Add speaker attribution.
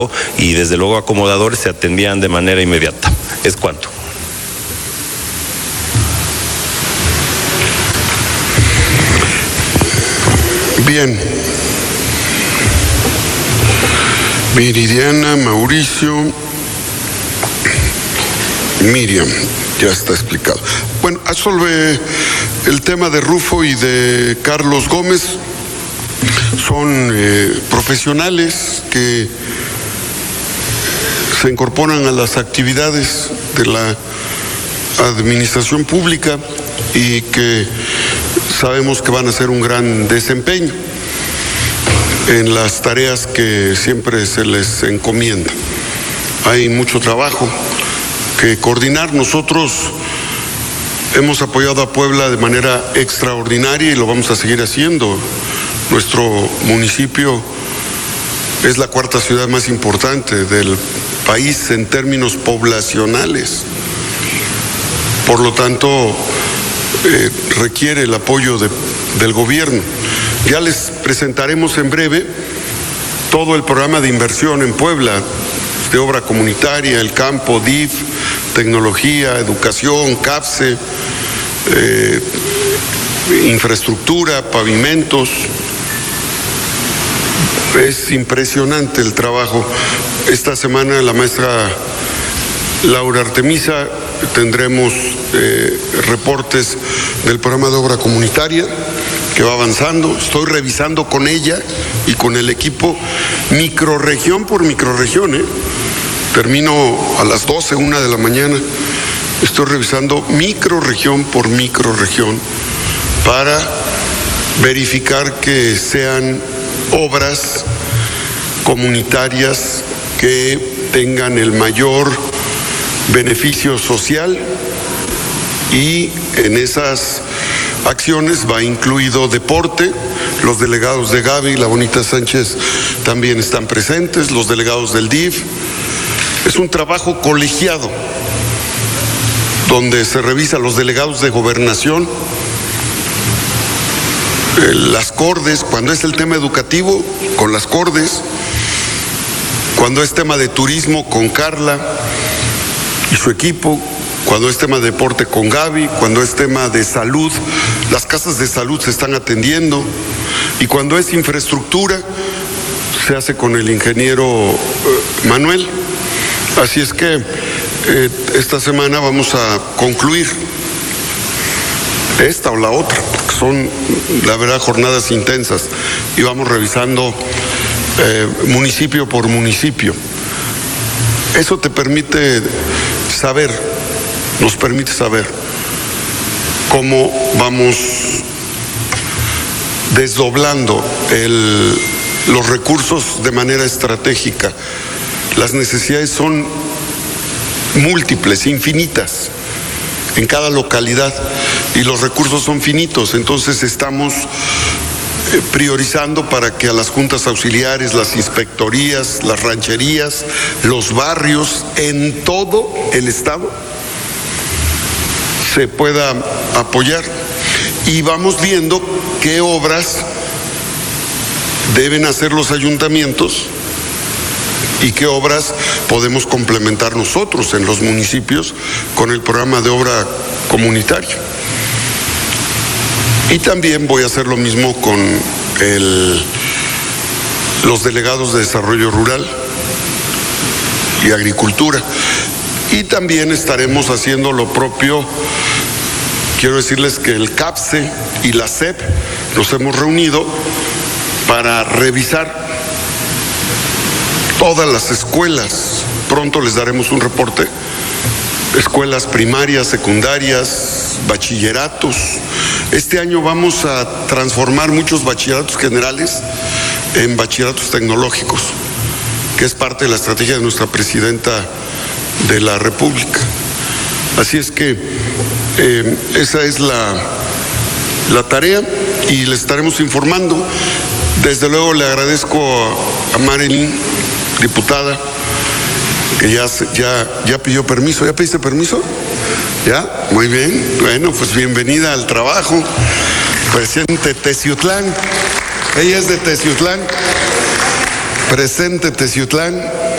Speaker 1: y desde luego acomodadores se atendían de manera inmediata. ¿Es cuánto?
Speaker 2: Bien. Viridiana, Mauricio, Miriam, ya está explicado. Bueno, sobre el tema de Rufo y de Carlos Gómez, son profesionales que se incorporan a las actividades de la administración pública y que sabemos que van a hacer un gran desempeño en las tareas que siempre se les encomienda. Hay mucho trabajo que coordinar. Nosotros hemos apoyado a Puebla de manera extraordinaria y lo vamos a seguir haciendo. Nuestro municipio es la cuarta ciudad más importante del país en términos poblacionales. Por lo tanto, requiere el apoyo del gobierno. Ya les presentaremos en breve todo el programa de inversión en Puebla, de obra comunitaria, el campo, DIF, tecnología, educación, CAPSE, infraestructura, pavimentos. Es impresionante el trabajo. Esta semana la maestra Laura Artemisa tendremos reportes del programa de obra comunitaria que va avanzando. Estoy revisando con ella y con el equipo microrregión por microrregión. Termino a las 12, 1 de la mañana. Estoy revisando microrregión por microrregión para verificar que sean obras comunitarias que tengan el mayor beneficio social, y en esas acciones va incluido deporte. Los delegados de Gaby, la Bonita Sánchez, también están presentes, los delegados del DIF. Es un trabajo colegiado donde se revisa los delegados de gobernación, las CORDES, cuando es el tema educativo, con las CORDES, cuando es tema de turismo, con Carla y su equipo, cuando es tema de deporte, con Gaby, cuando es tema de salud, las casas de salud se están atendiendo, y cuando es infraestructura, se hace con el ingeniero Manuel. Así es que esta semana vamos a concluir esta o la otra, porque son, la verdad, jornadas intensas, y vamos revisando municipio por municipio. Eso te permite saber, nos permite saber cómo vamos desdoblando los recursos de manera estratégica. Las necesidades son múltiples, infinitas en cada localidad, y los recursos son finitos. Entonces estamos priorizando para que a las juntas auxiliares, las inspectorías, las rancherías, los barrios en todo el estado se pueda apoyar, y vamos viendo qué obras deben hacer los ayuntamientos y qué obras podemos complementar nosotros en los municipios con el programa de obra comunitaria. Y también voy a hacer lo mismo con los delegados de desarrollo rural y agricultura. Y también estaremos haciendo lo propio. Quiero decirles que el CAPSE y la SEP nos hemos reunido para revisar todas las escuelas. Pronto les daremos un reporte. Escuelas primarias, secundarias, bachilleratos. Este año vamos a transformar muchos bachilleratos generales en bachilleratos tecnológicos, que es parte de la estrategia de nuestra presidenta de la República. Así es que esa es la tarea, y les estaremos informando. Desde luego le agradezco a Marilyn, diputada, que ya pidió permiso. ¿Ya pediste permiso? ¿Ya? Muy bien. Bueno, pues bienvenida al trabajo. Presente Teciutlán. Ella es de Teciutlán. Presente Teciutlán.